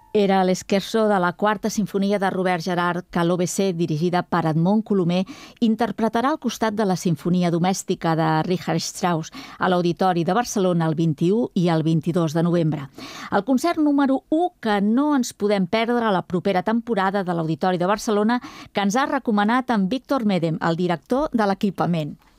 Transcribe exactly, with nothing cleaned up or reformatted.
Era l'esquerçó de la quarta sinfonia de Robert Gerhard que l'O B C, dirigida per Edmond Colomer, interpretarà al costat de la Sinfonia Domèstica de Richard Strauss a l'Auditori de Barcelona el vint-i-u i el vint-i-dos de novembre. El concert número u que no ens podem perdre a la propera temporada de l'Auditori de Barcelona, que ens ha recomanat en Víctor Medem, el director de l'equipament.